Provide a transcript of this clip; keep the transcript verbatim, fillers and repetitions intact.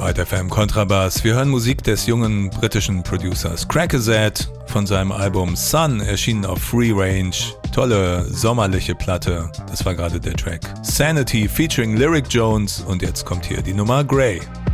White F M Kontrabass. Wir hören Musik des jungen britischen Producers Crackazad von seinem Album Sun, erschienen auf Free Range. Tolle sommerliche Platte. Das war gerade der Track Sanity featuring Lyric Jones und jetzt kommt hier die Nummer Grey.